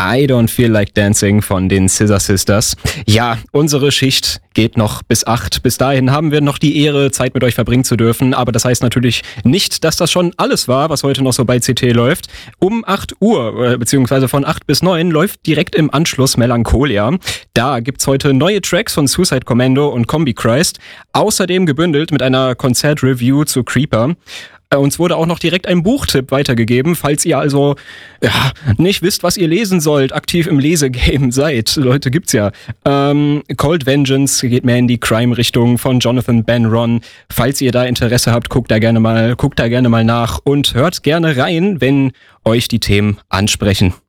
I Don't Feel Like Dancing von den Scissor Sisters. Ja, unsere Schicht geht noch bis 8. Bis dahin haben wir noch die Ehre, Zeit mit euch verbringen zu dürfen. Aber das heißt natürlich nicht, dass das schon alles war, was heute noch so bei CT läuft. Um 8 Uhr, beziehungsweise von 8 bis 9, läuft direkt im Anschluss Melancholia. Da gibt's heute neue Tracks von Suicide Commando und Combi Christ. Außerdem gebündelt mit einer Konzertreview zu Creeper. Uns wurde auch noch direkt ein Buchtipp weitergegeben, falls ihr also nicht wisst, was ihr lesen sollt, aktiv im Lesegame seid. Leute, gibt's ja. Cold Vengeance geht mehr in die Crime-Richtung von Jonathan Benron. Falls ihr da Interesse habt, guckt da gerne mal nach und hört gerne rein, wenn euch die Themen ansprechen.